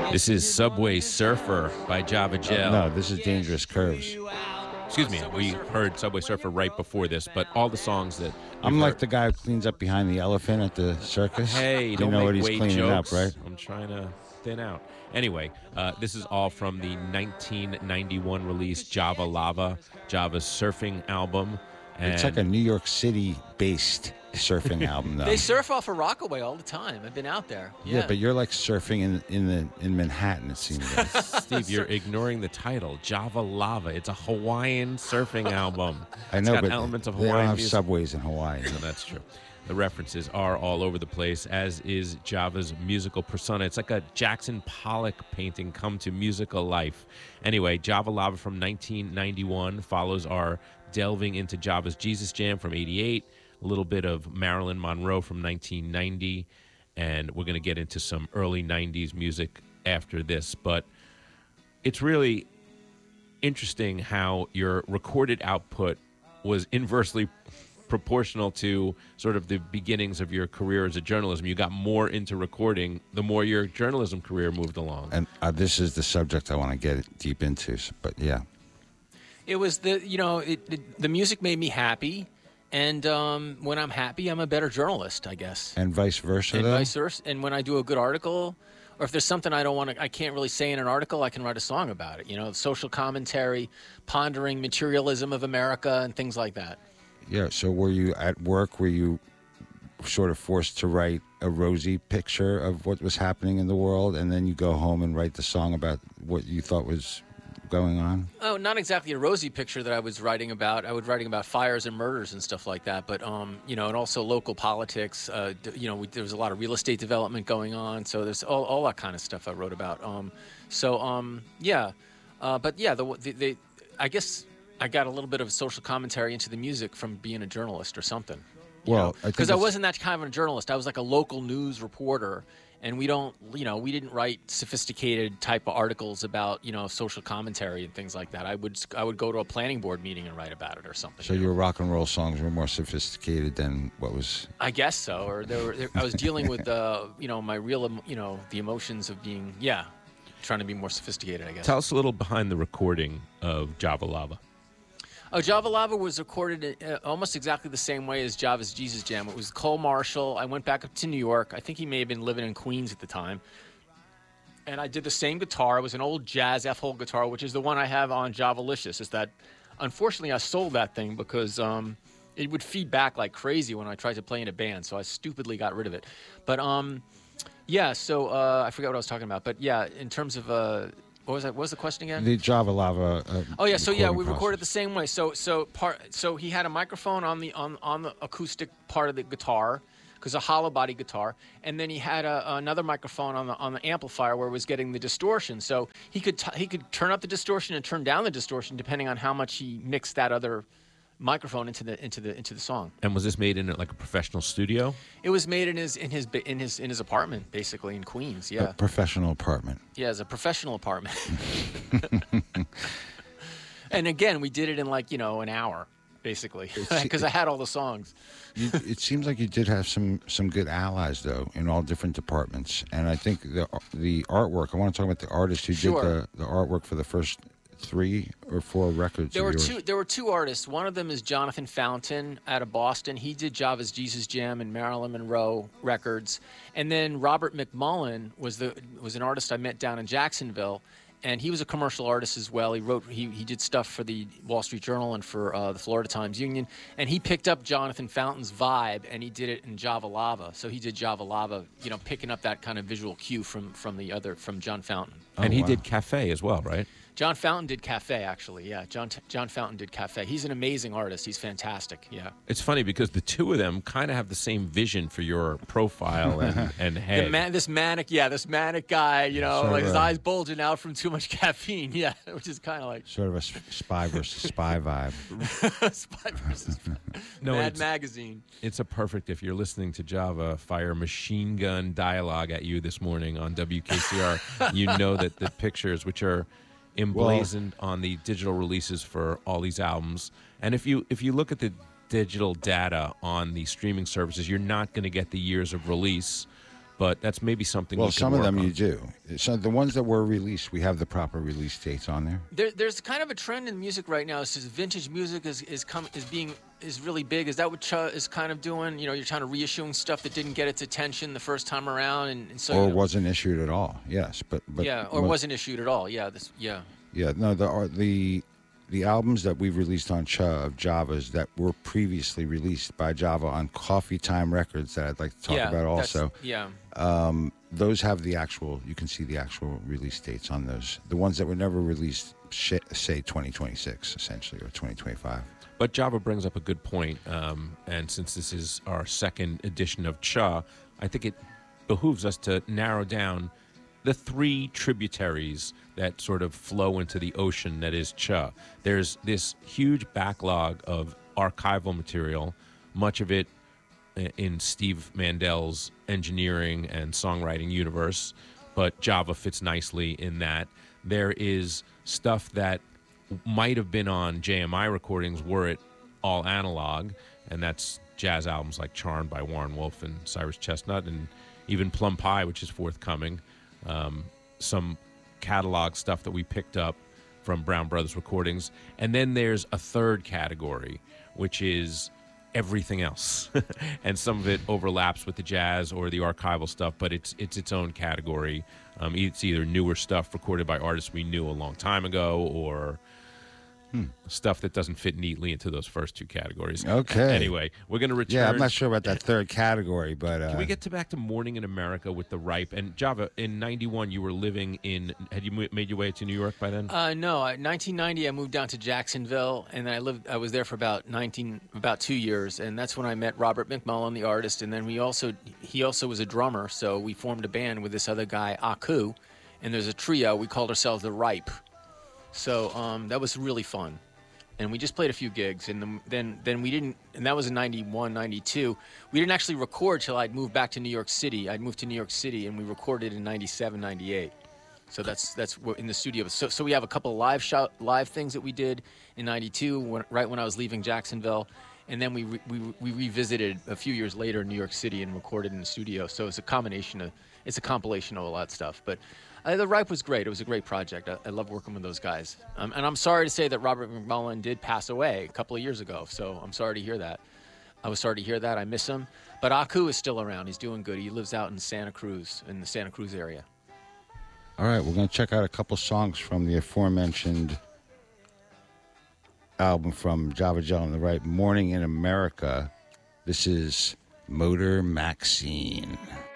This is Subway Surfer by Java Gel. No, this is Dangerous Curves. Excuse me, we heard Subway Surfer right before this, but all the songs that I'm like the guy who cleans up behind the elephant at the circus. Hey, you don't know make what he's weight cleaning jokes. up, right? I'm trying to thin out. Anyway, this is all from the 1991 release Java Lava, Java's surfing album. And It's like a New York City-based surfing album, though. They surf off of Rockaway all the time. I've been out there. Yeah, but you're like surfing in Manhattan, it seems like. Steve, you're ignoring the title, Java Lava. It's a Hawaiian surfing album. I know, it's got but elements of they don't Hawaiian have music. subways in Hawaii. No, that's true. The references are all over the place, as is Java's musical persona. It's like a Jackson Pollock painting come to musical life. Anyway, Java Lava from 1991 follows our delving into Java's Jesus Jam from 88, a little bit of Marilyn Monroe from 1990, and we're going to get into some early 90s music after this. But it's really interesting how your recorded output was inversely proportional to sort of the beginnings of your career as a journalism. You got more into recording the more your journalism career moved along. And this is the subject I want to get deep into, but yeah. It was the music made me happy, and when I'm happy, I'm a better journalist, I guess. And vice versa, And though? vice versa. And when I do a good article, or if there's something I can't really say in an article, I can write a song about it. You know, social commentary, pondering materialism of America, and things like that. Yeah, so were you at work, were you sort of forced to write a rosy picture of what was happening in the world, and then you go home and write the song about what you thought was going on? Oh, not exactly a rosy picture that I was writing about. I was writing about fires and murders and stuff like that. But, and also local politics. There was a lot of real estate development going on. So there's all that kind of stuff I wrote about. I guess I got a little bit of social commentary into the music from being a journalist or something. Well, because I wasn't that kind of a journalist. I was like a local news reporter. And we didn't write sophisticated type of articles about, social commentary and things like that. I would go to a planning board meeting and write about it or something. So your rock and roll songs were more sophisticated than what was... I guess so. Or I was dealing with, my real, the emotions of being, trying to be more sophisticated, I guess. Tell us a little behind the recording of Java Lava. Oh, Java Lava was recorded almost exactly the same way as Java's Jesus Jam. It was Cole Marshall. I went back up to New York. I think he may have been living in Queens at the time. And I did the same guitar. It was an old jazz F-hole guitar, which is the one I have on Javalicious. It's that, unfortunately, I sold that thing because it would feed back like crazy when I tried to play in a band. So I stupidly got rid of it. But, I forgot what I was talking about. But, yeah, in terms of... What was the question again? The Java Lava. We recorded the same way. So he had a microphone on the acoustic part of the guitar, because a hollow body guitar, and then he had another microphone on the amplifier where it was getting the distortion. So he could turn up the distortion and turn down the distortion depending on how much he mixed that other microphone into the song. And was this made in like a professional studio? It was made in his apartment, basically in Queens. Yeah, a professional apartment. Yeah, it's a professional apartment. And again, we did it in an hour, basically, because I had all the songs. It seems like you did have some good allies, though, in all different departments. And I think the artwork. I want to talk about the artist who did the artwork for the first 3 or 4 records. There were two artists. One of them is Jonathan Fountain out of Boston. He did Java's Jesus Jam and Marilyn Monroe records. And then Robert McMullen was an artist I met down in Jacksonville, and he was a commercial artist as well. He did stuff for the Wall Street Journal and for the Florida Times Union, and he picked up Jonathan Fountain's vibe and he did it in Java Lava. So he did Java Lava, picking up that kind of visual cue from John Fountain. And he did Cafe as well, right? John Fountain did Cafe, actually, yeah. John Fountain did Cafe. He's an amazing artist. He's fantastic, yeah. It's funny because the two of them kind of have the same vision for your profile and head. This manic guy, his eyes bulging out from too much caffeine, yeah, which is kind of like... Sort of a spy versus spy vibe. Spy versus Mad Magazine. It's a perfect, if you're listening to Java fire machine gun dialogue at you this morning on WKCR, you know that the pictures, which are emblazoned on the digital releases for all these albums. And if you look at the digital data on the streaming services, you're not going to get the years of release but that's maybe something. Well, we can some of work them on. you do. So the ones that were released, we have the proper release dates on there. There's kind of a trend in music right now. Is vintage music is really big. Is that what Cha is kind of doing? You know, you're trying to reissuing stuff that didn't get its attention the first time around, and so Or wasn't issued at all. Yes, but yeah, or wasn't issued at all. Yeah, Yeah, no, the albums that we've released on Cha of Java's that were previously released by Java on Coffee Time Records that I'd like to talk about also. Yeah. Those have the actual, you can see the actual release dates on those. The ones that were never released, say 2026, essentially, or 2025. But Java brings up a good point, and since this is our second edition of Cha, I think it behooves us to narrow down the three tributaries that sort of flow into the ocean that is Cha. There's this huge backlog of archival material, much of it in Steve Mandel's engineering and songwriting universe, but Java fits nicely in that. There is stuff that might have been on JMI recordings were it all analog, and that's jazz albums like Charmed by Warren Wolf and Cyrus Chestnut, and even Plum Pie, which is forthcoming. Some catalog stuff that we picked up from Brown Brothers recordings. And then there's a third category, which is everything else. And some of it overlaps with the jazz or the archival stuff, but it's its own category. It's either newer stuff recorded by artists we knew a long time ago, or stuff that doesn't fit neatly into those first two categories. Okay. Anyway, we're going to return. Yeah, I'm not sure about that third category, but... Can we get back to Morning in America with the Ripe? And Java, in 91, you were living in... Had you made your way to New York by then? No. In 1990, I moved down to Jacksonville, and then I was there for about 2 years, and that's when I met Robert McMullen, the artist, and then he also was a drummer, so we formed a band with this other guy, Aku, and there's a trio. We called ourselves the Ripe. So that was really fun. And we just played a few gigs, and then we didn't, and that was in 91, 92. We didn't actually record till I'd moved back to New York City. I'd moved to New York City, and we recorded in 97, 98. So that's what in the studio. So we have a couple of live things that we did in 92, right when I was leaving Jacksonville. And then we revisited a few years later in New York City and recorded in the studio. So it's a compilation of a lot of stuff. But the Ripe was great. It was a great project. I love working with those guys. And I'm sorry to say that Robert McMullen did pass away a couple of years ago. So I'm sorry to hear that. I was sorry to hear that. I miss him. But Aku is still around. He's doing good. He lives out in Santa Cruz, in the Santa Cruz area. All right, we're going to check out a couple songs from the aforementioned album from Java Jell and the Ripe, Morning in America. This is Motor Maxine.